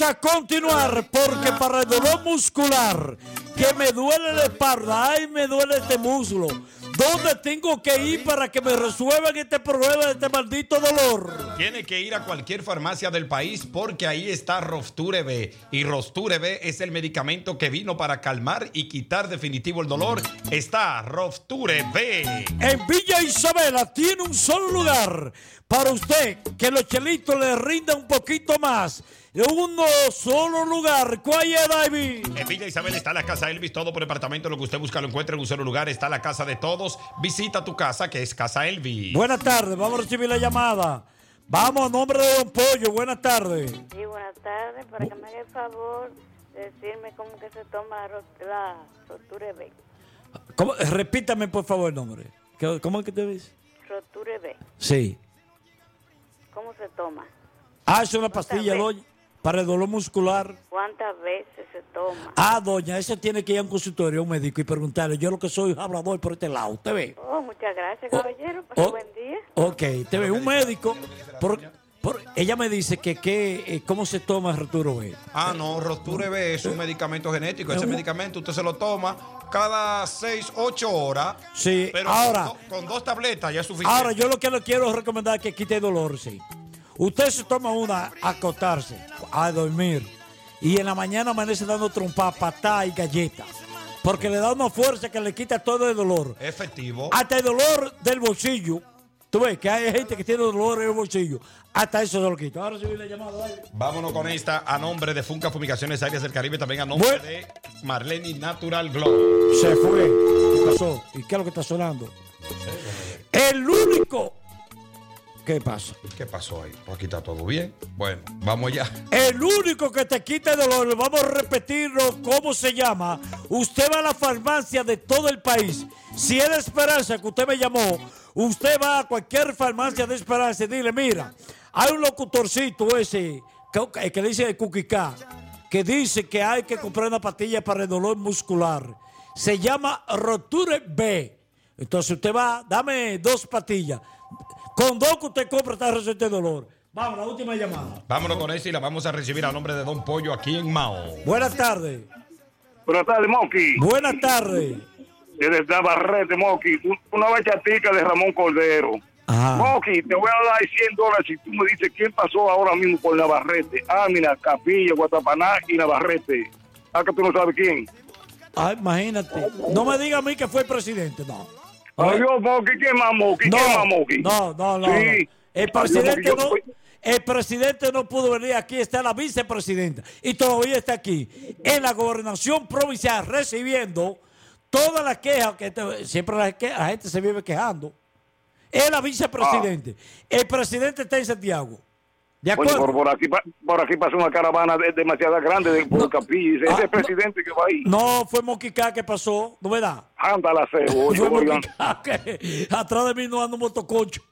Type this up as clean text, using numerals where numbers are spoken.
Vamos a continuar porque para el dolor muscular, que me duele la espalda, ay, me duele este muslo, ¿dónde tengo que ir para que me resuelvan este problema de este maldito dolor? Tiene que ir a cualquier farmacia del país porque ahí está Rofture B. Y Rofture B es el medicamento que vino para calmar y quitar definitivo el dolor. Está Rofture B. En Villa Isabela tiene un solo lugar para usted que los chelitos le rindan un poquito más. Uno solo lugar. ¿Cuál es, David? En Villa Isabel está la Casa Elvis, todo por departamento. Lo que usted busca lo encuentra en un solo lugar. Está la casa de todos. Visita tu casa, que es Casa Elvis. Buenas tardes, vamos a recibir la llamada. Vamos, a nombre de Don Pollo, buenas tardes. Sí, buenas tardes. Para que me haga el favor de decirme cómo que se toma la Roture B. Repítame, por favor, el nombre. ¿Cómo es que te dice? Roture B. Sí. ¿Cómo se toma? Es una pastilla, doña, para el dolor muscular. ¿Cuántas veces se toma? Doña, eso tiene que ir a un consultorio, a un médico y preguntarle. Yo lo que soy hablador por este lado, ¿te ve? Oh, muchas gracias, caballero. Pase buen día. Ok, te ve, un médico. Ella me dice que ¿cómo se toma el Roturo B? No, Rofture B es un medicamento genético. Ese medicamento usted se lo toma cada 6, 8 horas. Sí, pero ahora. Con 2 tabletas ya es suficiente. Ahora, yo lo que le quiero recomendar es que quite el dolor, sí. Usted se toma una a acostarse, a dormir, y en la mañana amanece dando trompa, patá y galletas, porque le da una fuerza que le quita todo el dolor. Efectivo. Hasta el dolor del bolsillo. Tú ves que hay gente que tiene dolor en el bolsillo. Hasta eso se lo quita. Ahora sí la llamada. Vámonos con esta a nombre de Funca Fumigaciones Áreas del Caribe, también a nombre de Marleni Natural Glow. Se fue. ¿Qué pasó? ¿Y qué es lo que está sonando? El único. ¿Qué pasa? ¿Qué pasó ahí? Pues aquí está todo bien. Bueno, vamos ya. El único que te quita el dolor, vamos a repetirlo, ¿cómo se llama? Usted va a la farmacia de todo el país. Si es de Esperanza que usted me llamó, usted va a cualquier farmacia de Esperanza y dile, mira, hay un locutorcito ese que dice de Cuquicá, que dice que hay que comprar una pastilla para el dolor muscular. Se llama Roture B. Entonces usted va, dame 2 pastillas. Con 2 que usted compra está resuelto el dolor. Vamos, la última llamada. Vámonos con esta y la vamos a recibir a nombre de Don Pollo aquí en Mao. Buenas tardes. Buenas tardes, Moqui. Buenas tardes. Desde Navarrete, Moqui. Una bachatica de Ramón Cordero. Moqui, te voy a dar $100 si tú me dices quién pasó ahora mismo por Navarrete. Mira, Capilla, Guatapaná y Navarrete. Que tú no sabes quién. Imagínate. No me diga a mí que fue el presidente, no. Adiós, Moqui. ¿Quién más, Moqui? No, ¿Quién más, Moqui? No. Sí. El presidente no pudo venir aquí, está la vicepresidenta y todavía está aquí en la gobernación provincial recibiendo todas las quejas que siempre la gente se vive quejando. Es la vicepresidente. El presidente está en Santiago. ¿De acuerdo? Por aquí pasó una caravana demasiado grande por Capilla. Ese es el presidente que va ahí. No, fue Moquicá que pasó, ¿no verdad? Ándala, Fue Moquicá que atrás de mí no anda un motoconcho.